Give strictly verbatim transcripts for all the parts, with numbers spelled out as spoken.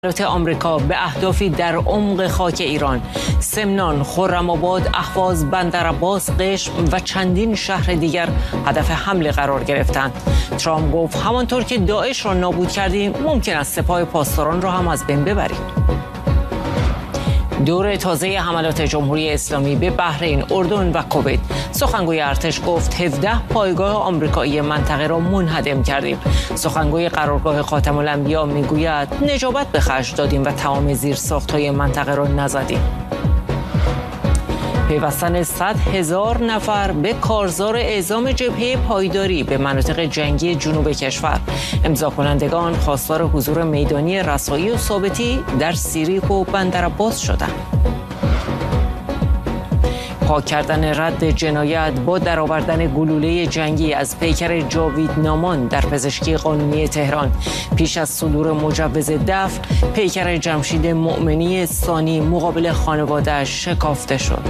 حملات آمریکا به اهدافی در عمق خاک ایران، سمنان، خرم‌آباد، اهواز، بندرعباس، قشم و چندین شهر دیگر هدف حمله قرار گرفتند. ترامپ گفت همانطور که داعش را نابود کردیم، ممکن است سپاه پاسداران را هم از بین ببریم. دور تازه حملات جمهوری اسلامی به بحرین، اردن و کویت. سخنگوی ارتش گفت هفده پایگاه آمریکایی منطقه را منهدم کردیم. سخنگوی قرارگاه خاتم الانبیا میگوید نجابت به خرج دادیم و تمام زیرساخت‌های منطقه را نزدیم. پیوستن صد هزار نفر به کارزار اعزام جبهه پایداری به مناطق جنگی جنوب کشور. امضا کنندگان خواستار حضور میدانی رسایی و ثابتی در سیریک و بندرعباس شدند. پاک کردن رد جنایت با درآوردن گلوله جنگی از پیکر جاوید نامان در پزشکی قانونی تهران. پیش از صدور مجوز دفع، پیکر جمشید مؤمنی ثانی مقابل خانواده‌اش شکافته شد.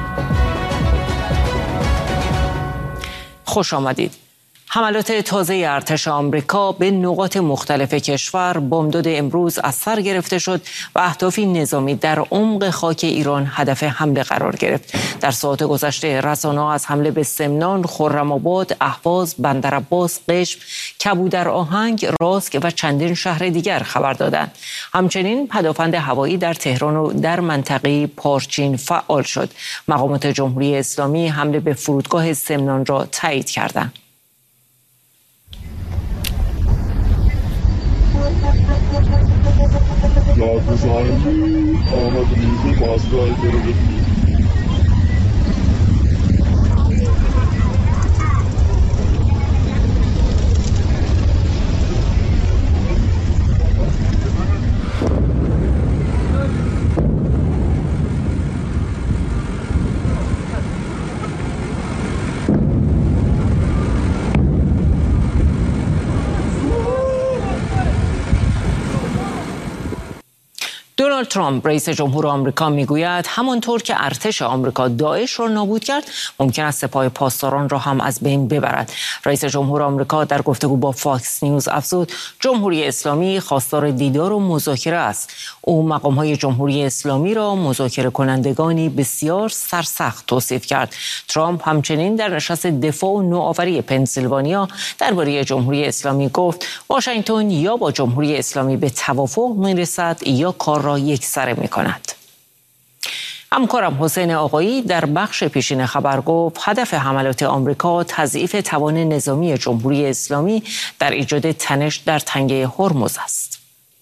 خوش آمدید. حملات تازه ارتش آمریکا به نقاط مختلف کشور بامداد امروز از سر گرفته شد و اهدافی نظامی در عمق خاک ایران هدف حمله قرار گرفت. در ساعات گذشته رسانه‌ها از حمله به سمنان، خرم‌آباد، اهواز، بندرعباس، قشم، کبودرآهنگ، راسک و چندین شهر دیگر خبر دادند. همچنین پدافند هوایی در تهران و در منطقه پارچین فعال شد. مقامات جمهوری اسلامی حمله به فرودگاه سمنان را تایید کردند. Yargıcı Ahmet'imizi bazı ayları دونالد ترامپ رئیس جمهور آمریکا میگوید همانطور که ارتش آمریکا داعش را نابود کرد، ممکن است سپاه پاسداران را هم از بین ببرد. رئیس جمهور آمریکا در گفتگو با فاکس نیوز افزود جمهوری اسلامی خواستار دیدار و مذاکره است. او مقام‌های جمهوری اسلامی را مذاکره کنندگانی بسیار سرسخت توصیف کرد. ترامپ همچنین در نشست دفاع و نوآوری پنسیلوانیا درباره جمهوری اسلامی گفت واشنگتن یا با جمهوری اسلامی به توافق میرسد یا کار را یک سره می کند. همکارم حسین آقایی در بخش پیشین خبر گفت هدف حملات آمریکا تضعیف توان نظامی جمهوری اسلامی در ایجاد تنش در تنگه هرمز است.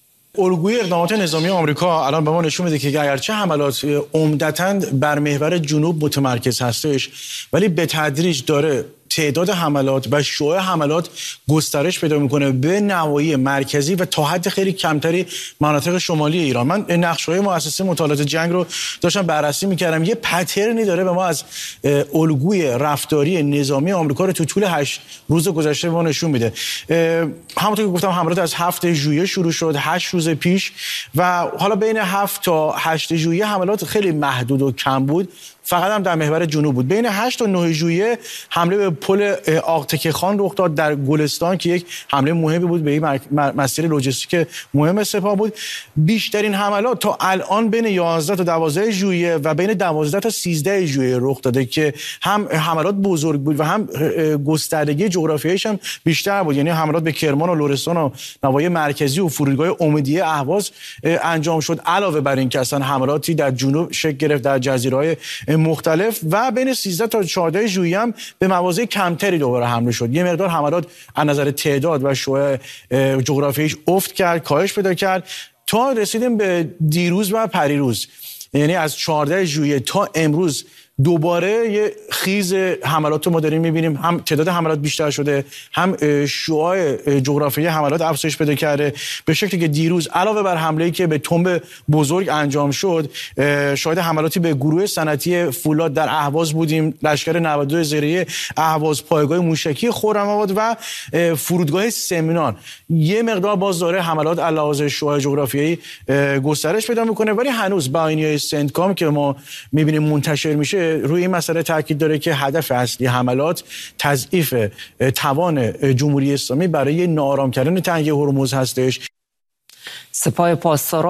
الگوی اقدامات نظامی آمریکا الان به ما نشون میده که اگرچه حملات عمدتاً بر محور جنوب متمرکز هستش، ولی به تدریج داره تعداد حملات و شیوع حملات گسترش پیدا میکنه به نواحی مرکزی و تا حد خیلی کمتری مناطق شمالی ایران. من نقشه‌های مؤسسه مطالعات جنگ رو داشتم بررسی میکردم. یه پترنی داره به ما از الگوی رفتاری نظامی آمریکا رو تو طول هشت روز گذشته به ما نشون میده. همونطور که گفتم حملات از هفت ژوئیه شروع شد، هشت روز پیش، و حالا بین هفت تا هشت ژوئیه حملات خیلی محدود و کم بود، فقط هم در محور جنوب بود. بین هشت تا نه ژوئیه حمله به پل آقتکه خان رخ داد در گلستان که یک حمله مهمی بود به این مسیر لوجستیک مهم سپاه بود. بیشترین حملات تا الان بین یازده تا دوازده ژوئیه و بین دوازده تا سیزده ژوئیه رخ داده که هم حملات بزرگ بود و هم گستردگی جغرافیاییش هم بیشتر بود. یعنی حملات به کرمان و لرستان و نواحی مرکزی و فرودگاه امیدیه اهواز انجام شد. علاوه بر این که اصلا حملاتی در جنوب شکل گرفت در جزیره‌های مختلف و بین سیزده تا چهارده ژوئیه هم به مواضع کمتری دوباره حمله شد. یه مقدار حملات از نظر تعداد و شیوع جغرافیاییش افت کرد، کاهش پیدا کرد تا رسیدیم به دیروز و پریروز. یعنی از چهارده ژوئیه تا امروز دوباره یه خیز حملات رو ما داریم می‌بینیم. هم تعداد حملات بیشتر شده، هم شعاع جغرافیایی حملات افزایش پیدا کرده، به شکلی که دیروز علاوه بر حمله‌ای که به تنب بزرگ انجام شد، شاهد حملاتی به گروه صنعتی فولاد در اهواز بودیم، لشکر نود و دو زیره‌ای اهواز، پایگاه موشکی خرم‌آباد و فرودگاه سمنان. یه مقدار باز داره حملات علاوه شعاع جغرافیایی گسترش پیدا می‌کنه، ولی هنوز بیانیه سنتکام که ما می‌بینیم منتشر میشه روی این مسئله تاکید داره که هدف اصلی حملات تضعیف توان جمهوری اسلامی برای ناآرام کردن تنگه هرمز هستش. سپاه پاسداران